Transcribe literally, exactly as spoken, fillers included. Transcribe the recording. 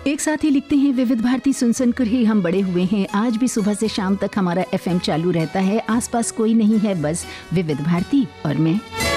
एक साथ ही लिखते हैं, विविध भारती सुन सुनकर ही हम बड़े हुए हैं। आज भी सुबह से शाम तक हमारा एफएम चालू रहता है। आसपास कोई नहीं है, बस विविध भारती और मैं।